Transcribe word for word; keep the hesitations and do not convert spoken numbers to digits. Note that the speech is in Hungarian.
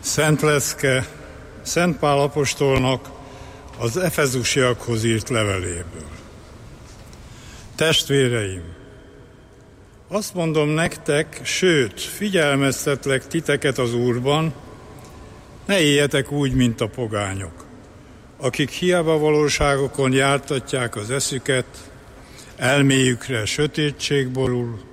Szent Leszke, Szent Pál apostolnak az efezusiakhoz írt leveléből. Testvéreim, azt mondom nektek, sőt, figyelmeztetlek titeket az Úrban, ne éljetek úgy, mint a pogányok, akik hiába valóságokon jártatják az eszüket, elméjükre sötétség borul,